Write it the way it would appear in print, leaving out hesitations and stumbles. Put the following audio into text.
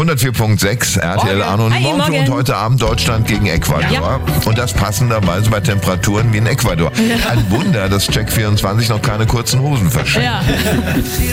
104.6 RTL Arno Hi, Morgen morgen. und heute Abend Deutschland gegen Ecuador. Ja. Und das passenderweise bei Temperaturen wie in Ecuador. Ein Wunder, dass Check24 noch keine kurzen Hosen verschenkt. Ja.